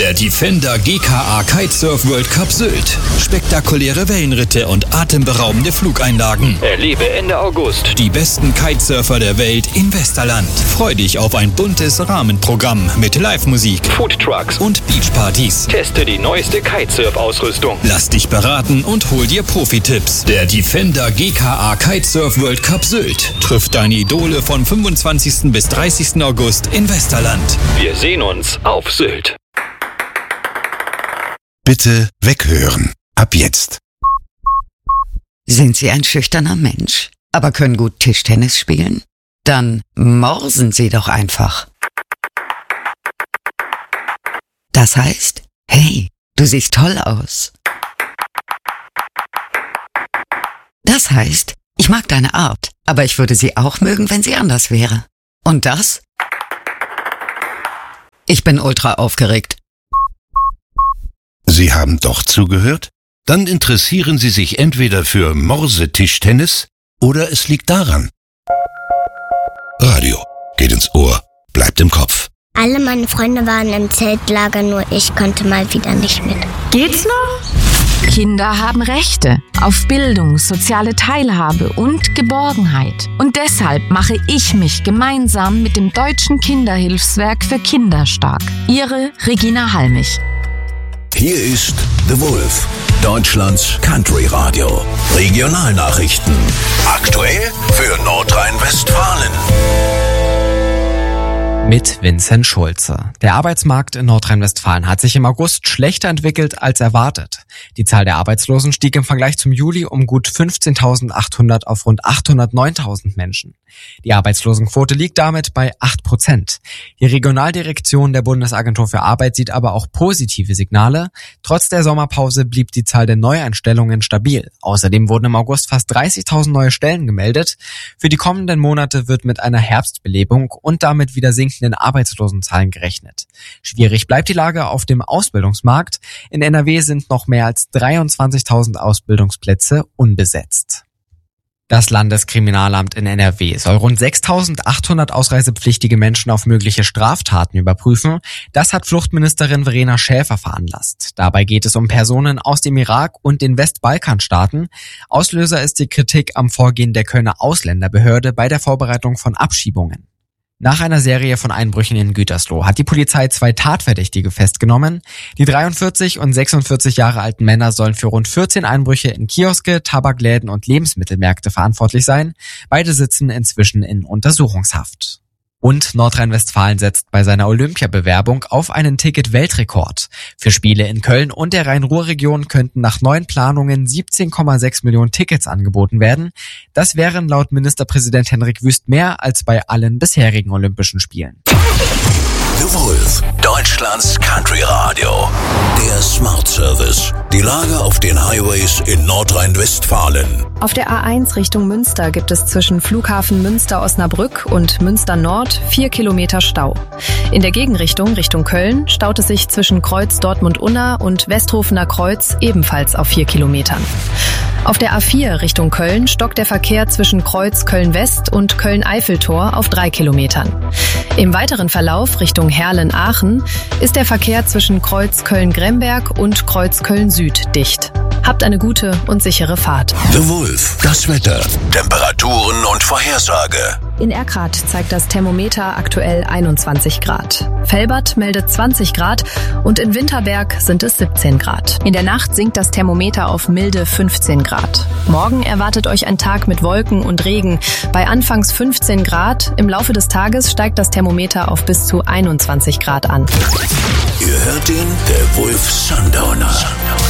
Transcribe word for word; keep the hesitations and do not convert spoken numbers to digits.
Der Defender G K A Kitesurf World Cup Sylt. Spektakuläre Wellenritte und atemberaubende Flugeinlagen. Erlebe Ende August die besten Kitesurfer der Welt in Westerland. Freu dich auf ein buntes Rahmenprogramm mit Live-Musik, Foodtrucks und Beachpartys. Teste die neueste Kitesurf-Ausrüstung. Lass dich beraten und hol dir Profi-Tipps. Der Defender G K A Kitesurf World Cup Sylt trifft deine Idole von fünfundzwanzigsten bis dreißigsten August in Westerland. Wir sehen uns auf Sylt. Bitte weghören. Ab jetzt. Sind Sie ein schüchterner Mensch, aber können gut Tischtennis spielen? Dann morsen Sie doch einfach. Das heißt, hey, du siehst toll aus. Das heißt, ich mag deine Art, aber ich würde sie auch mögen, wenn sie anders wäre. Und das? Ich bin ultra aufgeregt. Sie haben doch zugehört? Dann interessieren Sie sich entweder für Morse-Tischtennis oder es liegt daran. Radio geht ins Ohr, bleibt im Kopf. Alle meine Freunde waren im Zeltlager, nur ich konnte mal wieder nicht mit. Geht's noch? Kinder haben Rechte auf Bildung, soziale Teilhabe und Geborgenheit. Und deshalb mache ich mich gemeinsam mit dem Deutschen Kinderhilfswerk für Kinder stark. Ihre Regina Halmich. Hier ist The Wolf, Deutschlands Country-Radio. Regionalnachrichten. Aktuell für Nordrhein-Westfalen. Mit Vincent Schulze. Der Arbeitsmarkt in Nordrhein-Westfalen hat sich im August schlechter entwickelt als erwartet. Die Zahl der Arbeitslosen stieg im Vergleich zum Juli um gut fünfzehntausendachthundert auf rund achthundertneuntausend Menschen. Die Arbeitslosenquote liegt damit bei acht Prozent. Die Regionaldirektion der Bundesagentur für Arbeit sieht aber auch positive Signale. Trotz der Sommerpause blieb die Zahl der Neueinstellungen stabil. Außerdem wurden im August fast dreißigtausend neue Stellen gemeldet. Für die kommenden Monate wird mit einer Herbstbelebung und damit wieder sinkenden Arbeitslosenzahlen gerechnet. Schwierig bleibt die Lage auf dem Ausbildungsmarkt. In N R W sind noch mehr als dreiundzwanzigtausend Ausbildungsplätze unbesetzt. Das Landeskriminalamt in N R W soll rund sechstausendachthundert ausreisepflichtige Menschen auf mögliche Straftaten überprüfen. Das hat Fluchtministerin Verena Schäfer veranlasst. Dabei geht es um Personen aus dem Irak und den Westbalkanstaaten. Auslöser ist die Kritik am Vorgehen der Kölner Ausländerbehörde bei der Vorbereitung von Abschiebungen. Nach einer Serie von Einbrüchen in Gütersloh hat die Polizei zwei Tatverdächtige festgenommen. Die dreiundvierzig und sechsundvierzig Jahre alten Männer sollen für rund vierzehn Einbrüche in Kioske, Tabakläden und Lebensmittelmärkte verantwortlich sein. Beide sitzen inzwischen in Untersuchungshaft. Und Nordrhein-Westfalen setzt bei seiner Olympiabewerbung auf einen Ticket-Weltrekord. Für Spiele in Köln und der Rhein-Ruhr-Region könnten nach neuen Planungen siebzehn Komma sechs Millionen Tickets angeboten werden. Das wären laut Ministerpräsident Henrik Wüst mehr als bei allen bisherigen Olympischen Spielen. The Wolf, Deutschlands Country Radio. Der Smart Service. Die Lage auf den Highways in Nordrhein-Westfalen. Auf der A eins Richtung Münster gibt es zwischen Flughafen Münster-Osnabrück und Münster-Nord vier Kilometer Stau. In der Gegenrichtung Richtung Köln staut es sich zwischen Kreuz Dortmund-Unna und Westhofener Kreuz ebenfalls auf vier Kilometern. Auf der A vier Richtung Köln stockt der Verkehr zwischen Kreuz Köln-West und Köln-Eiffeltor auf drei Kilometern. Im weiteren Verlauf Richtung Herlen-Aachen ist der Verkehr zwischen Kreuz Köln-Gremberg und Kreuz Köln-Süd dicht. Habt eine gute und sichere Fahrt. The Wolf, das Wetter, Temperaturen und Vorhersage. In Erkrath zeigt das Thermometer aktuell einundzwanzig Grad. Velbert meldet zwanzig Grad und in Winterberg sind es siebzehn Grad. In der Nacht sinkt das Thermometer auf milde fünfzehn Grad. Morgen erwartet euch ein Tag mit Wolken und Regen. Bei anfangs fünfzehn Grad, im Laufe des Tages steigt das Thermometer auf bis zu einundzwanzig Grad an. Ihr hört ihn, der Wolf Sundowner.